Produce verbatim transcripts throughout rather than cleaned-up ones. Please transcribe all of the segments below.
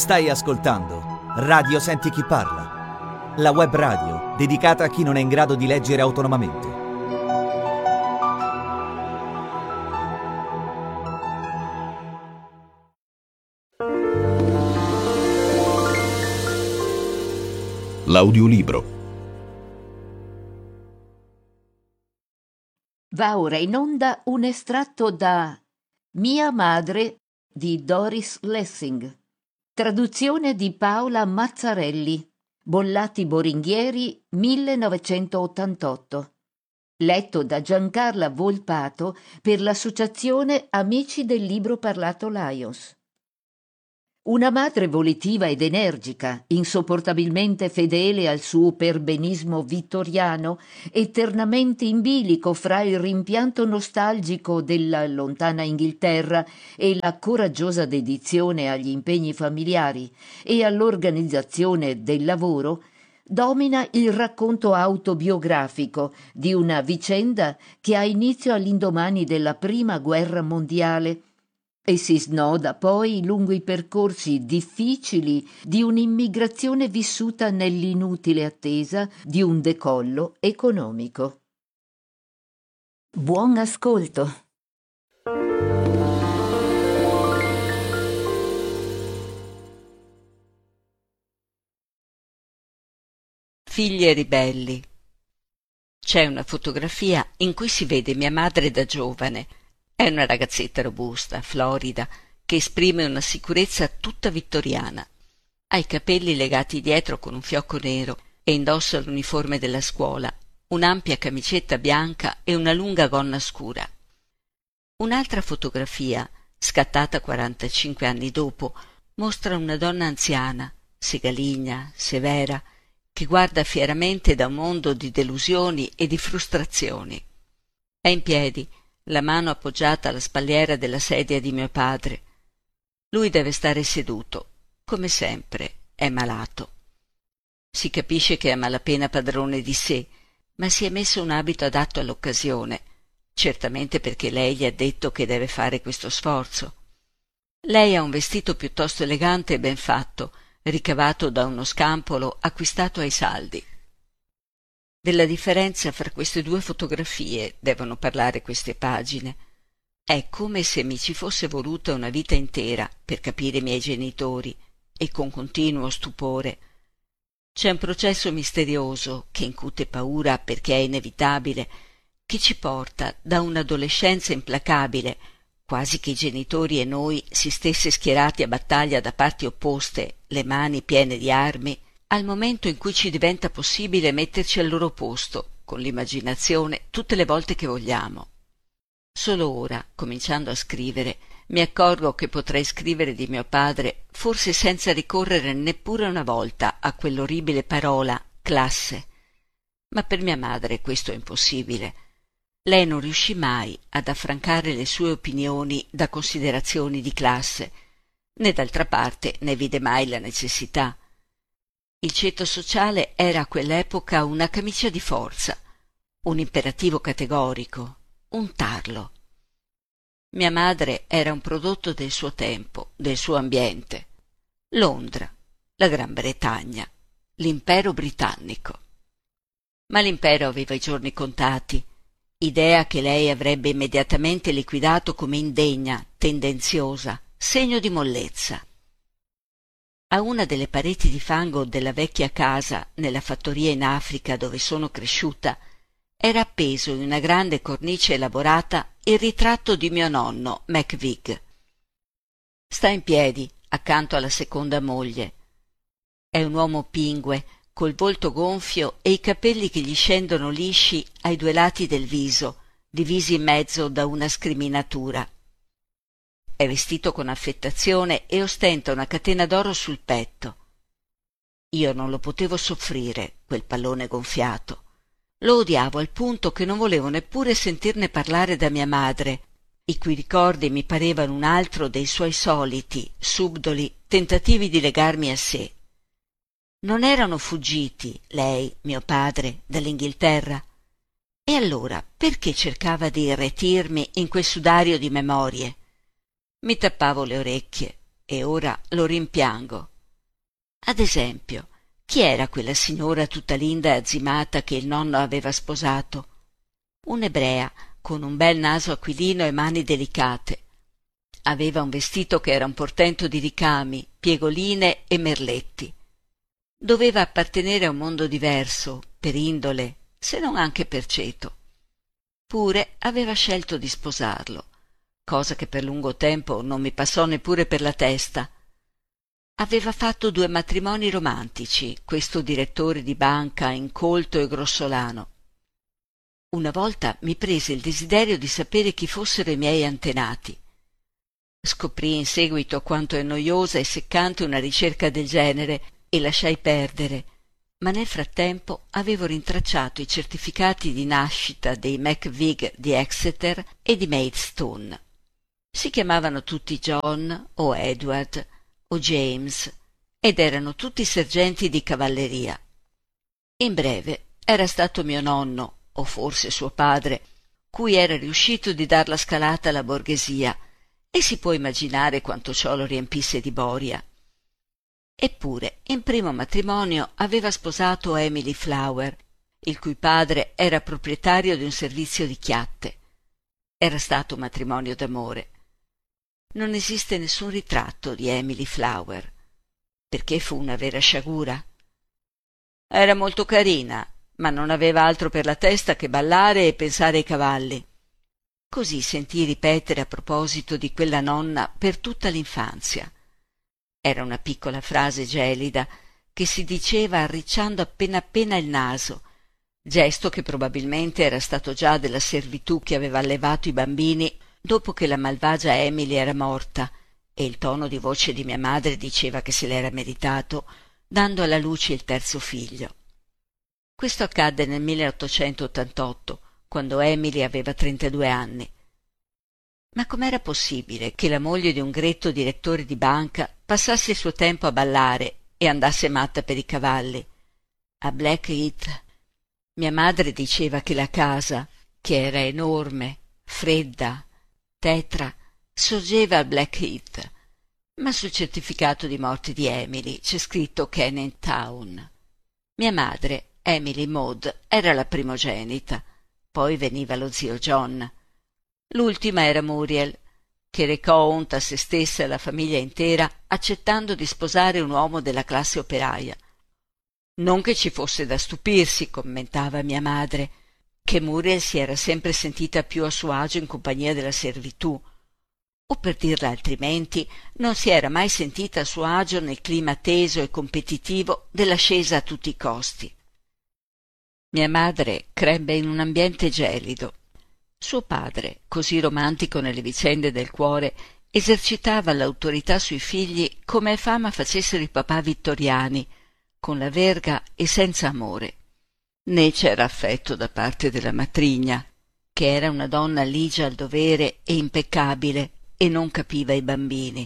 Stai ascoltando Radio Senti Chi Parla, la web radio dedicata a chi non è in grado di leggere autonomamente. L'audiolibro. Va ora in onda un estratto da Mia madre di Doris Lessing, traduzione di Paola Mazzarelli, Bollati Boringhieri millenovecentottantotto, letto da Giancarla Volpato per l'associazione Amici del Libro Parlato Lions. Una madre volitiva ed energica, insopportabilmente fedele al suo perbenismo vittoriano, eternamente in bilico fra il rimpianto nostalgico della lontana Inghilterra e la coraggiosa dedizione agli impegni familiari e all'organizzazione del lavoro, domina il racconto autobiografico di una vicenda che ha inizio all'indomani della Prima Guerra Mondiale e si snoda poi lungo i percorsi difficili di un'immigrazione vissuta nell'inutile attesa di un decollo economico. Buon ascolto. Figlie ribelli. C'è una fotografia in cui si vede mia madre da giovane. È una ragazzetta robusta, florida, che esprime una sicurezza tutta vittoriana. Ha i capelli legati dietro con un fiocco nero e indossa l'uniforme della scuola, un'ampia camicetta bianca e una lunga gonna scura. Un'altra fotografia, scattata quarantacinque anni dopo, mostra una donna anziana, segaligna, severa, che guarda fieramente da un mondo di delusioni e di frustrazioni. È in piedi, la mano appoggiata alla spalliera della sedia di mio padre. Lui deve stare seduto, come sempre, è malato. Si capisce che è a malapena padrone di sé, ma si è messo un abito adatto all'occasione, certamente perché lei gli ha detto che deve fare questo sforzo. Lei ha un vestito piuttosto elegante e ben fatto, ricavato da uno scampolo acquistato ai saldi. Della differenza fra queste due fotografie devono parlare queste pagine. È come se mi ci fosse voluta una vita intera per capire i miei genitori, e con continuo stupore. C'è un processo misterioso che incute paura perché è inevitabile, che ci porta da un'adolescenza implacabile, quasi che i genitori e noi si stesse schierati a battaglia da parti opposte, le mani piene di armi, al momento in cui ci diventa possibile metterci al loro posto, con l'immaginazione, tutte le volte che vogliamo. Solo ora, cominciando a scrivere, mi accorgo che potrei scrivere di mio padre, forse senza ricorrere neppure una volta a quell'orribile parola classe. Ma per mia madre questo è impossibile. Lei non riuscì mai ad affrancare le sue opinioni da considerazioni di classe, né d'altra parte ne vide mai la necessità. Il ceto sociale era a quell'epoca una camicia di forza, un imperativo categorico, un tarlo. Mia madre era un prodotto del suo tempo, del suo ambiente. Londra, la Gran Bretagna, l'impero britannico. Ma l'impero aveva i giorni contati, idea che lei avrebbe immediatamente liquidato come indegna, tendenziosa, segno di mollezza. A una delle pareti di fango della vecchia casa nella fattoria in Africa dove sono cresciuta era appeso in una grande cornice elaborata il ritratto di mio nonno McVig. Sta in piedi accanto alla seconda moglie. È un uomo pingue, col volto gonfio e i capelli che gli scendono lisci ai due lati del viso, divisi in mezzo da una scriminatura. È vestito con affettazione e ostenta una catena d'oro sul petto. Io non lo potevo soffrire, quel pallone gonfiato. Lo odiavo al punto che non volevo neppure sentirne parlare da mia madre, i cui ricordi mi parevano un altro dei suoi soliti, subdoli tentativi di legarmi a sé. Non erano fuggiti, lei, mio padre, dall'Inghilterra? E allora perché cercava di irretirmi in quel sudario di memorie? Mi tappavo le orecchie e ora lo rimpiango. Ad esempio, chi era quella signora tutta linda e azzimata che il nonno aveva sposato? Un'ebrea, con un bel naso aquilino e mani delicate. Aveva un vestito che era un portento di ricami, piegoline e merletti. Doveva appartenere a un mondo diverso, per indole, se non anche per ceto. Pure aveva scelto di sposarlo, cosa che per lungo tempo non mi passò neppure per la testa. Aveva fatto due matrimoni romantici, questo direttore di banca incolto e grossolano. Una volta mi prese il desiderio di sapere chi fossero i miei antenati. Scoprì in seguito quanto è noiosa e seccante una ricerca del genere e lasciai perdere, ma nel frattempo avevo rintracciato i certificati di nascita dei McVig di Exeter e di Maidstone. Si chiamavano tutti John o Edward o James ed erano tutti sergenti di cavalleria. In breve, era stato mio nonno, o forse suo padre, cui era riuscito di dar la scalata alla borghesia, e si può immaginare quanto ciò lo riempisse di boria. Eppure, in primo matrimonio aveva sposato Emily Flower, il cui padre era proprietario di un servizio di chiatte. Era stato un matrimonio d'amore. Non esiste nessun ritratto di Emily Flower, perché fu una vera sciagura. Era molto carina, ma non aveva altro per la testa che ballare e pensare ai cavalli. Così sentii ripetere a proposito di quella nonna per tutta l'infanzia. Era una piccola frase gelida che si diceva arricciando appena appena il naso, gesto che probabilmente era stato già della servitù che aveva allevato i bambini dopo che la malvagia Emily era morta, e il tono di voce di mia madre diceva che se l'era meritato, dando alla luce il terzo figlio. Questo accadde nel milleottocentottantotto, quando Emily aveva trentadue anni. Ma com'era possibile che la moglie di un gretto direttore di banca passasse il suo tempo a ballare e andasse matta per i cavalli? A Blackheath mia madre diceva che la casa, che era enorme, fredda, tetra, sorgeva a Blackheath, ma sul certificato di morte di Emily c'è scritto Canning Town. Mia madre, Emily Maud, era la primogenita, poi veniva lo zio John. L'ultima era Muriel, che recò onta a se stessa e alla famiglia intera accettando di sposare un uomo della classe operaia. Non che ci fosse da stupirsi, commentava mia madre, che Muriel si era sempre sentita più a suo agio in compagnia della servitù, o per dirla altrimenti, non si era mai sentita a suo agio nel clima teso e competitivo dell'ascesa a tutti i costi. Mia madre crebbe in un ambiente gelido. Suo padre, così romantico nelle vicende del cuore, esercitava l'autorità sui figli come è fama facessero i papà vittoriani, con la verga e senza amore. Né c'era affetto da parte della matrigna, che era una donna ligia al dovere e impeccabile e non capiva i bambini.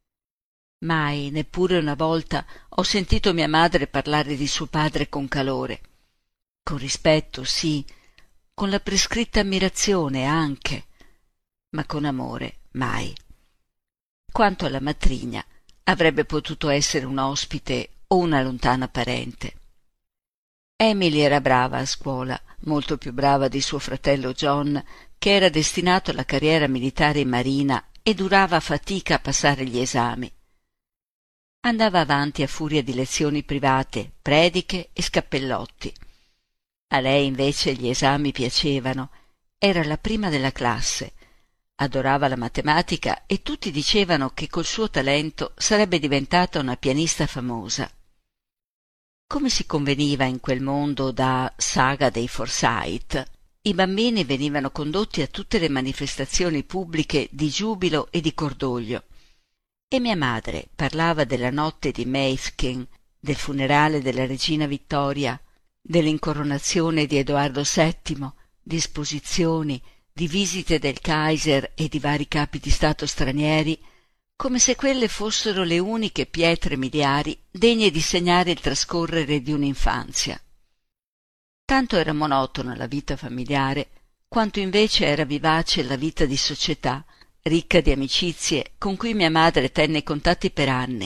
Mai, neppure una volta, ho sentito mia madre parlare di suo padre con calore. Con rispetto, sì, con la prescritta ammirazione anche, ma con amore mai. Quanto alla matrigna, avrebbe potuto essere un ospite o una lontana parente. Emily era brava a scuola, molto più brava di suo fratello John, che era destinato alla carriera militare in marina e durava a fatica a passare gli esami. Andava avanti a furia di lezioni private, prediche e scappellotti. A lei invece gli esami piacevano, era la prima della classe, adorava la matematica e tutti dicevano che col suo talento sarebbe diventata una pianista famosa. Come si conveniva in quel mondo da saga dei Forsyth, i bambini venivano condotti a tutte le manifestazioni pubbliche di giubilo e di cordoglio, e mia madre parlava della notte di Mafeking, del funerale della regina Vittoria, dell'incoronazione di Edoardo settimo, di esposizioni, di visite del Kaiser e di vari capi di Stato stranieri, come se quelle fossero le uniche pietre miliari degne di segnare il trascorrere di un'infanzia. Tanto era monotona la vita familiare, quanto invece era vivace la vita di società, ricca di amicizie con cui mia madre tenne contatti per anni,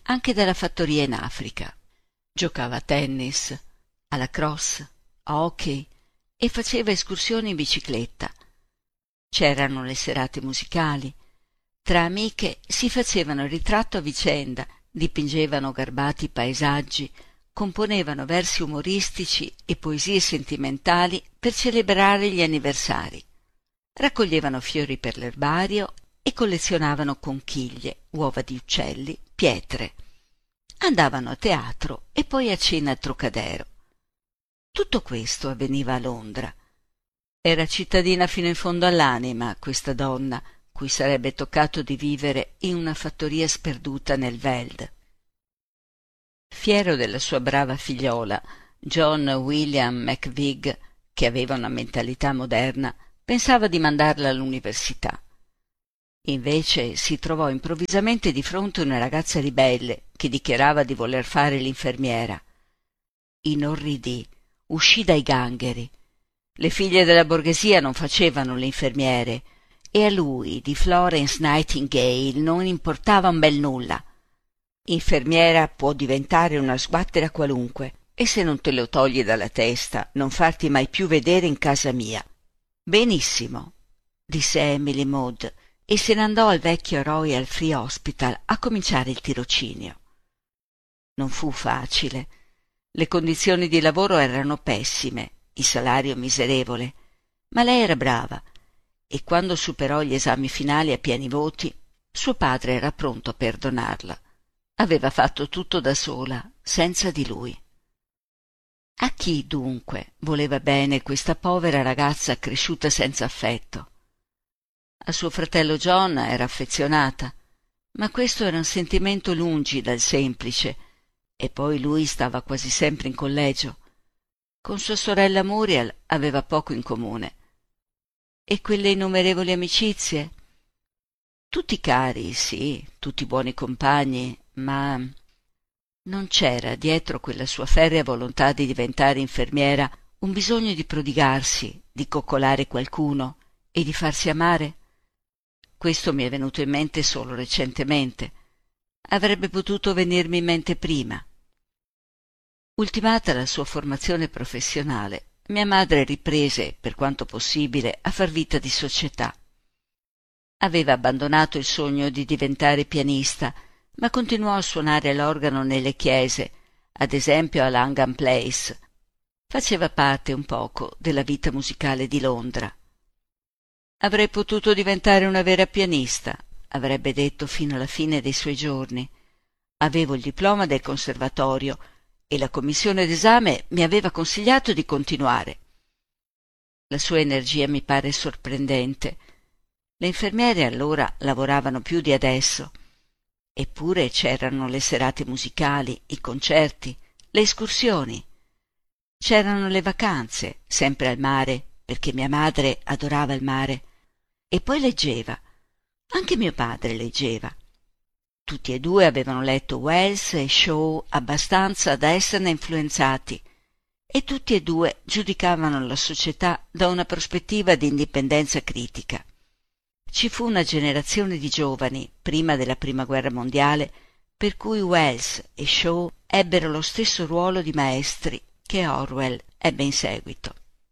anche dalla fattoria in Africa. Giocava a tennis, a lacrosse, a hockey e faceva escursioni in bicicletta. C'erano le serate musicali. Tra amiche si facevano il ritratto a vicenda, dipingevano garbati paesaggi, componevano versi umoristici e poesie sentimentali per celebrare gli anniversari. Raccoglievano fiori per l'erbario e collezionavano conchiglie, uova di uccelli, pietre. Andavano a teatro e poi a cena al Trocadero. Tutto questo avveniva a Londra. Era cittadina fino in fondo all'anima, questa donna, cui sarebbe toccato di vivere in una fattoria sperduta nel Veld. Fiero della sua brava figliola, John William McVig, che aveva una mentalità moderna, pensava di mandarla all'università. Invece si trovò improvvisamente di fronte una ragazza ribelle che dichiarava di voler fare l'infermiera. Inorridì, uscì dai gangheri. Le figlie della borghesia non facevano le infermiere e a lui, di Florence Nightingale, non importava un bel nulla. Infermiera può diventare una sguattera qualunque e se non te lo togli dalla testa non farti mai più vedere in casa mia. Benissimo, disse Emily Maud e se ne andò al vecchio Royal Free Hospital a cominciare il tirocinio. Non fu facile. Le condizioni di lavoro erano pessime, il salario miserevole, ma lei era brava e quando superò gli esami finali a pieni voti, suo padre era pronto a perdonarla. Aveva fatto tutto da sola, senza di lui. A chi, dunque, voleva bene questa povera ragazza cresciuta senza affetto? A suo fratello John era affezionata, ma questo era un sentimento lungi dal semplice, e poi lui stava quasi sempre in collegio. Con sua sorella Muriel aveva poco in comune. E quelle innumerevoli amicizie? Tutti cari, sì, tutti buoni compagni, ma non c'era dietro quella sua ferrea volontà di diventare infermiera un bisogno di prodigarsi, di coccolare qualcuno e di farsi amare? Questo mi è venuto in mente solo recentemente. Avrebbe potuto venirmi in mente prima. Ultimata la sua formazione professionale, mia madre riprese, per quanto possibile, a far vita di società. Aveva abbandonato il sogno di diventare pianista, ma continuò a suonare l'organo nelle chiese, ad esempio a Langham Place. Faceva parte un poco della vita musicale di Londra. Avrei potuto diventare una vera pianista, avrebbe detto fino alla fine dei suoi giorni. Avevo il diploma del conservatorio e la commissione d'esame mi aveva consigliato di continuare. La sua energia mi pare sorprendente. Le infermiere allora lavoravano più di adesso. Eppure c'erano le serate musicali, i concerti, le escursioni. C'erano le vacanze, sempre al mare, perché mia madre adorava il mare. E poi leggeva. Anche mio padre leggeva. Tutti e due avevano letto Wells e Shaw abbastanza da esserne influenzati e tutti e due giudicavano la società da una prospettiva di indipendenza critica. Ci fu una generazione di giovani, prima della Prima Guerra Mondiale, per cui Wells e Shaw ebbero lo stesso ruolo di maestri che Orwell ebbe in seguito.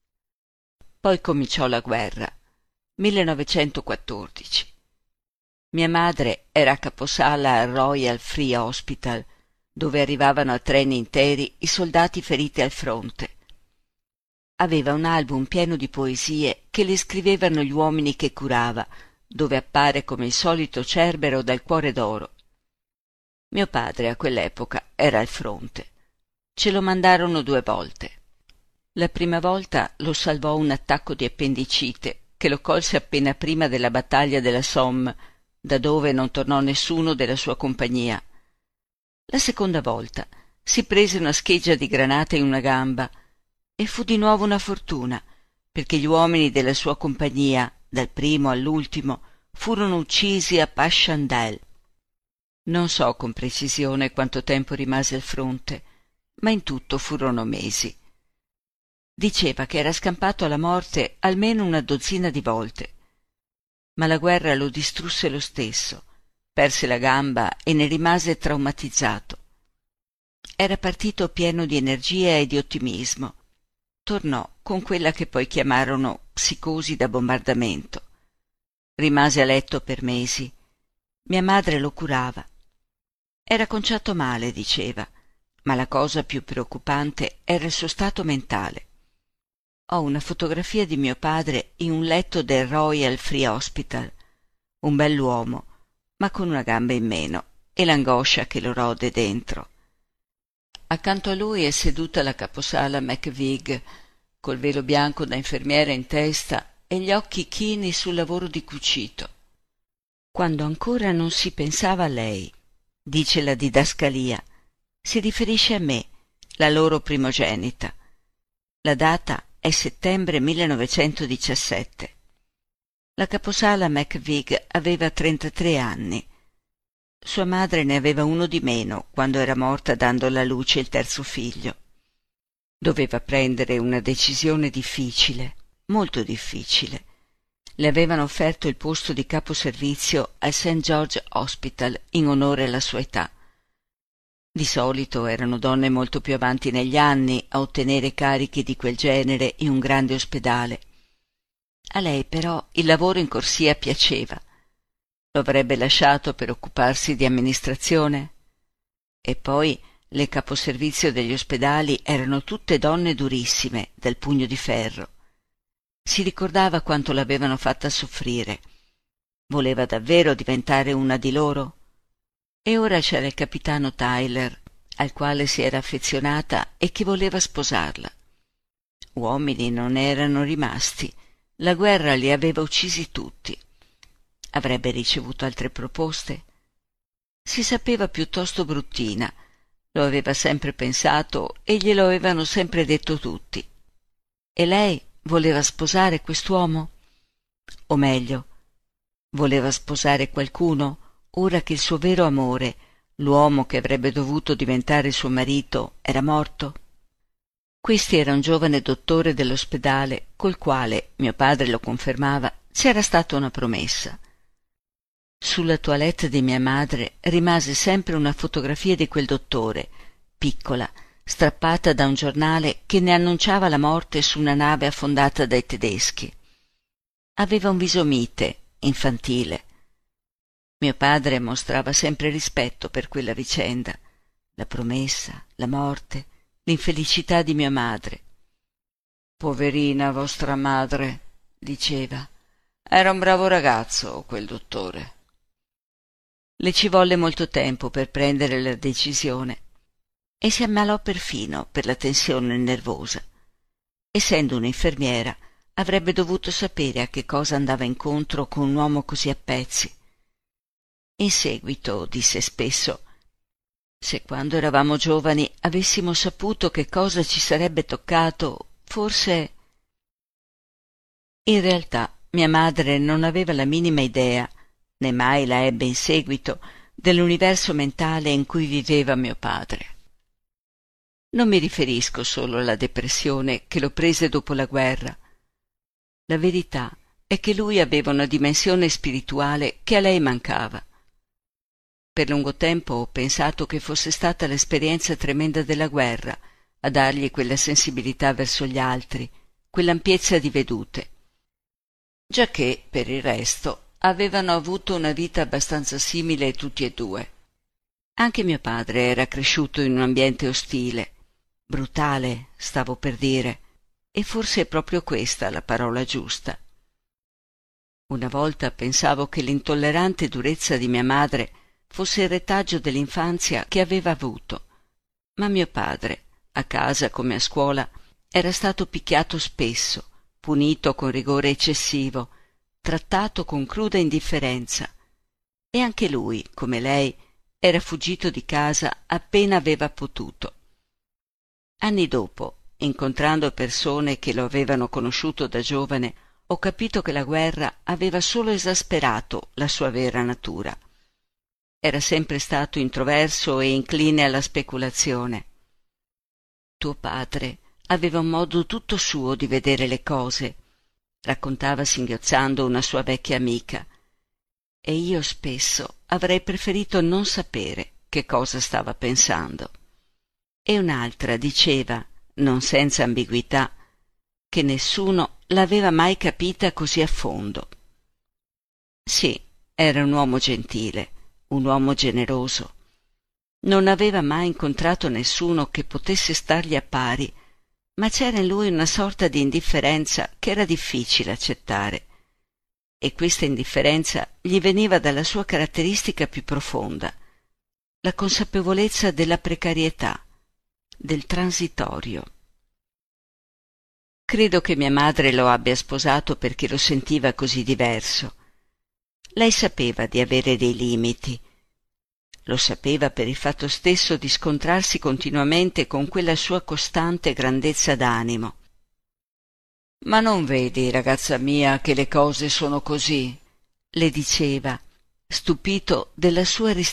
Poi cominciò la guerra, millenovecentoquattordici. Mia madre era a caposala al Royal Free Hospital, dove arrivavano a treni interi i soldati feriti al fronte. Aveva un album pieno di poesie che le scrivevano gli uomini che curava, dove appare come il solito Cerbero dal cuore d'oro. Mio padre a quell'epoca era al fronte. Ce lo mandarono due volte. La prima volta lo salvò un attacco di appendicite che lo colse appena prima della battaglia della Somme, da dove non tornò nessuno della sua compagnia. La seconda volta si prese una scheggia di granate in una gamba e fu di nuovo una fortuna, perché gli uomini della sua compagnia, dal primo all'ultimo, furono uccisi a Passchendaele. Non so con precisione quanto tempo rimase al fronte, ma in tutto furono mesi. Diceva che era scampato alla morte almeno una dozzina di volte, ma la guerra lo distrusse lo stesso perse la gamba e ne rimase traumatizzato. Era partito pieno di energia e di ottimismo. Tornò con quella che poi chiamarono psicosi da bombardamento. Rimase a letto per mesi. Mia madre lo curava. Era conciato male, diceva, ma la cosa più preoccupante era il suo stato mentale. Ho una fotografia di mio padre in un letto del Royal Free Hospital, un bell'uomo, ma con una gamba in meno e l'angoscia che lo rode dentro. Accanto a lui è seduta la caposala McVig, col velo bianco da infermiera in testa e gli occhi chini sul lavoro di cucito. Quando ancora non si pensava a lei, dice la didascalia, si riferisce a me, la loro primogenita. La data è settembre millenovecentodiciassette. La caposala McVig aveva trentatré anni. Sua madre ne aveva uno di meno quando era morta dando alla luce il terzo figlio. Doveva prendere una decisione difficile, molto difficile. Le avevano offerto il posto di caposervizio al Saint George Hospital in onore alla sua età. Di solito erano donne molto più avanti negli anni a ottenere carichi di quel genere in un grande ospedale. A lei però il lavoro in corsia piaceva. Lo avrebbe lasciato per occuparsi di amministrazione? E poi le caposervizio degli ospedali erano tutte donne durissime, dal pugno di ferro. Si ricordava quanto l'avevano fatta soffrire. Voleva davvero diventare una di loro? E ora c'era il capitano Tyler, al quale si era affezionata e che voleva sposarla. Uomini non erano rimasti. La guerra li aveva uccisi tutti. Avrebbe ricevuto altre proposte? Si sapeva piuttosto bruttina, lo aveva sempre pensato e glielo avevano sempre detto tutti. E lei voleva sposare quest'uomo? O meglio, voleva sposare qualcuno ora che il suo vero amore, l'uomo che avrebbe dovuto diventare suo marito, era morto? Questi era un giovane dottore dell'ospedale col quale, mio padre lo confermava, c'era stata una promessa. Sulla toilette di mia madre rimase sempre una fotografia di quel dottore, piccola, strappata da un giornale che ne annunciava la morte su una nave affondata dai tedeschi. Aveva un viso mite, infantile. Mio padre mostrava sempre rispetto per quella vicenda, la promessa, la morte, l'infelicità di mia madre. «Poverina vostra madre», diceva, «era un bravo ragazzo, quel dottore». Le ci volle molto tempo per prendere la decisione e si ammalò perfino per la tensione nervosa. Essendo un'infermiera, avrebbe dovuto sapere a che cosa andava incontro con un uomo così a pezzi. In seguito disse spesso: «Se quando eravamo giovani avessimo saputo che cosa ci sarebbe toccato, forse...» In realtà mia madre non aveva la minima idea, né mai la ebbe in seguito, dell'universo mentale in cui viveva mio padre. Non mi riferisco solo alla depressione che lo prese dopo la guerra. La verità è che lui aveva una dimensione spirituale che a lei mancava. Per lungo tempo ho pensato che fosse stata l'esperienza tremenda della guerra a dargli quella sensibilità verso gli altri, quell'ampiezza di vedute, giacché, per il resto, avevano avuto una vita abbastanza simile tutti e due. Anche mio padre era cresciuto in un ambiente ostile, brutale, stavo per dire, e forse è proprio questa la parola giusta. Una volta pensavo che l'intollerante durezza di mia madre fosse il retaggio dell'infanzia che aveva avuto, ma mio padre, a casa come a scuola, era stato picchiato spesso, punito con rigore eccessivo, trattato con cruda indifferenza, e anche lui, come lei, era fuggito di casa appena aveva potuto. Anni dopo, incontrando persone che lo avevano conosciuto da giovane, ho capito che la guerra aveva solo esasperato la sua vera natura. Era sempre stato introverso e incline alla speculazione. Tuo padre aveva un modo tutto suo di vedere le cose, raccontava singhiozzando una sua vecchia amica. e io spesso avrei preferito non sapere che cosa stava pensando. E un'altra diceva, non senza ambiguità, che nessuno l'aveva mai capita così a fondo. Sì, era un uomo gentile, un uomo generoso. Non aveva mai incontrato nessuno che potesse stargli a pari, ma c'era in lui una sorta di indifferenza che era difficile accettare. E questa indifferenza gli veniva dalla sua caratteristica più profonda, la consapevolezza della precarietà, del transitorio. Credo che mia madre lo abbia sposato perché lo sentiva così diverso. Lei sapeva di avere dei limiti. Lo sapeva per il fatto stesso di scontrarsi continuamente con quella sua costante grandezza d'animo. «Ma non vedi, ragazza mia, che le cose sono così?» le diceva, stupito della sua